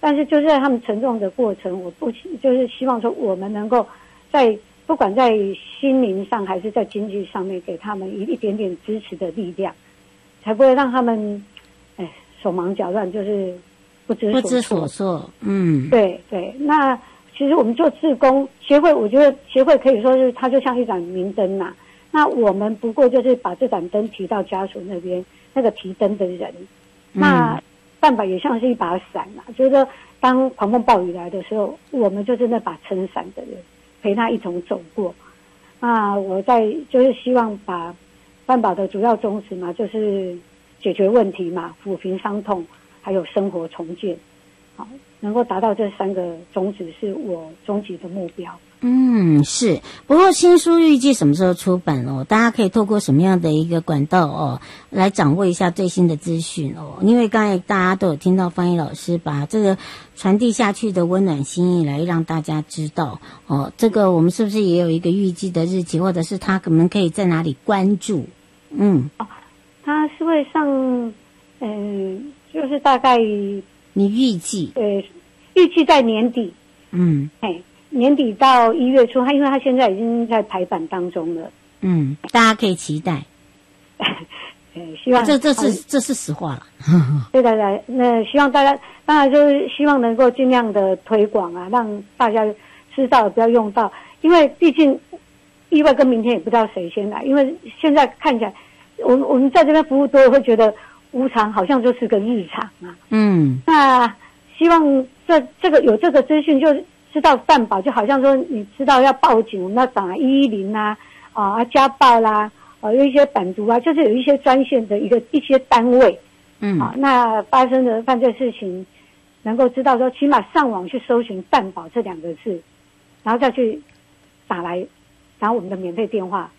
但是就是在他们沉重的过程，我不就是希望说我们能够不管在心灵上还是在经济上面给他们一点点支持的力量，才不会让他们手忙脚乱，就是不知所措。对对。那其实我们做志工协会，我觉得协会可以说是它就像一盏明灯呐。那我们不过就是把这盏灯提到家属那边，那个提灯的人。那办法也像是一把伞啦，就是说当狂风暴雨来的时候，我们就是那把撑伞的人，陪他一同走过。那我就是希望把办保的主要宗旨嘛，就是解决问题嘛，抚平伤痛，还有生活重建，好，能够达到这3个宗旨是我终极的目标。 是。不过新书预计什么时候出版哦？大家可以透过什么样的一个管道哦，来掌握一下最新的资讯哦？因为刚才大家都有听到方毅老师把这个传递下去的温暖心意来让大家知道哦。这个我们是不是也有一个预计的日期，或者是他可能可以在哪里关注？ 他是会上，就是大概你预计？ 预计在年底。年底到1月初，因为他现在已经在排版当中了。 大家可以期待。 希望这是实话了。 对对对，那希望大家当然就是希望能够尽量的推广啊，让大家知道不要用到，因为毕竟意外跟明天也不知道谁先来，因为现在看起来，我们在这边服务多了会觉得无常好像就是个日常啊。那希望这个有这个资讯就知道办保，就好像说你知道要报警，我们要打110啊，家暴啦，有一些版图啊，就是有一些专线的一些单位，那发生的犯罪事情，能够知道说，起码上网去搜寻办保这2个字，然后再去打来我们的免费电话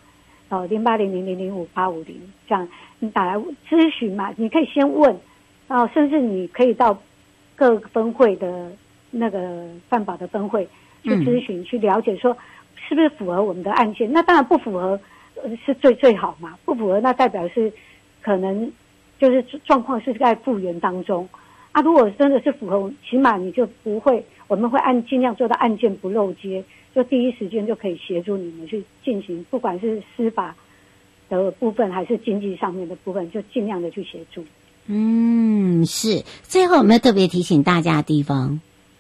，0800005850，这样你打来咨询嘛，你可以先问，然后甚至你可以到各个分会的那个办保的分会去咨询，去了解说是不是符合我们的案件。那当然不符合是最好嘛，不符合那代表是可能就是状况是在复原当中啊。如果真的是符合，起码你就不会，我们会尽量做到案件不漏接，就第一时间就可以协助你们去进行，不管是司法的部分还是经济上面的部分，就尽量的去协助。 是。最后有没有特别提醒大家的地方？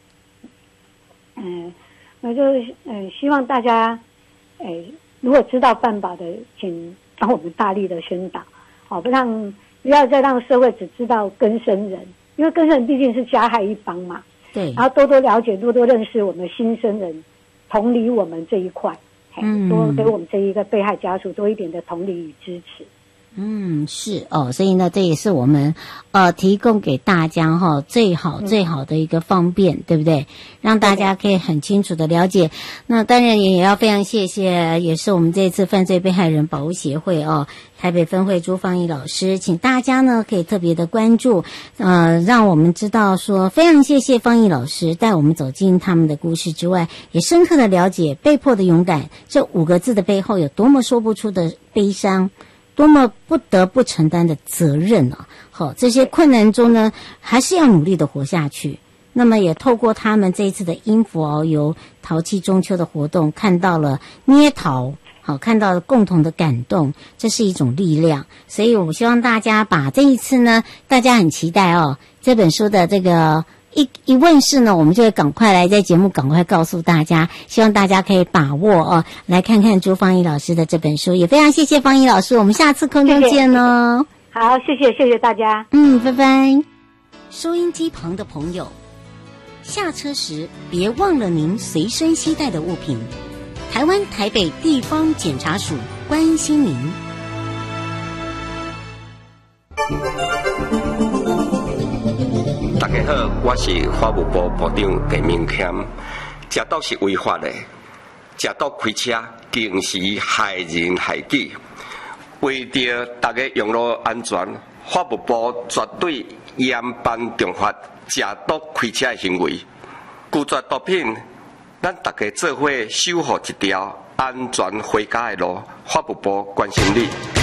那就是希望大家如果知道办保的，请帮我们大力的宣导，不要再让社会只知道更生人，因为更生人毕竟是加害一方嘛。 对。 然后多多了解，多多认识我们新生人，同理我们这一块，多给我们这一个被害家属多一点的同理与支持。 是哦，所以呢，这也是我们提供给大家最好的一个方便，对不对？让大家可以很清楚的了解。那当然也要非常谢谢，也是我们这次犯罪被害人保护协会台北分会朱芳仪老师，请大家呢可以特别的关注，让我们知道说，非常谢谢芳仪老师带我们走进他们的故事之外，也深刻的了解被迫的勇敢这5个字的背后有多么说不出的悲伤，多么不得不承担的责任啊！这些困难中呢，还是要努力的活下去。那么也透过他们这一次的音符遨游淘气中秋的活动，看到了捏陶，看到了共同的感动，这是一种力量。所以我希望大家把这一次呢，大家很期待这本书的这个一问世呢，我们就会赶快来在节目赶快告诉大家，希望大家可以把握来看看朱芳仪老师的这本书。也非常谢谢芳仪老师，我们下次空中见哦。 好，谢谢大家。 拜拜。收音机旁的朋友，下车时别忘了您随身携带的物品。台湾台北地方检察署关心您。 大家好，我是法务部部长陈明谦。食毒是违法的，食毒开车更是害人害己。为着大家用路安全，法务部绝对严办重罚食毒开车的行为。拒绝毒品，咱大家做伙守护一条安全回家的路。法务部关心你。